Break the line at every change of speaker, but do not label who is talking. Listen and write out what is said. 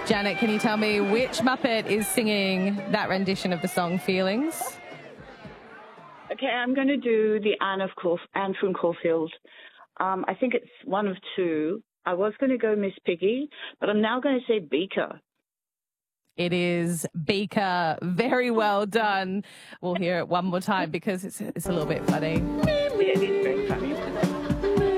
Janet, can you tell me which Muppet is singing that rendition of the song Feelings?
Okay, I'm going to do the Anne from Caulfield. I think it's one of two. I was going to go Miss Piggy, but I'm now going to say Beaker.
It is Beaker. Very well done. We'll hear it one more time because it's a little bit funny.